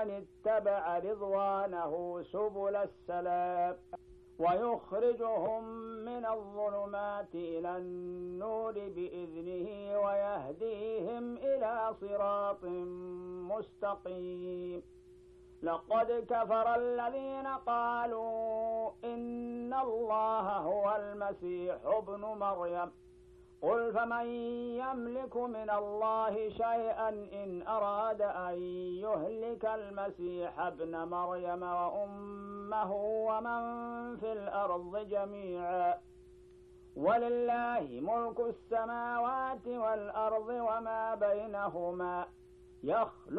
من اتبع رضوانه سبل السلام ويخرجهم من الظلمات إلى النور بإذنه ويهديهم إلى صراط مستقيم. لقد كفر الذين قالوا إن الله هو المسيح ابن مريم قل فمن يملك من الله شيئا إن أراد أن يهلك المسيح ابن مريم وأمه ومن في الأرض جميعا ولله ملك السماوات والأرض وما بينهما يخلق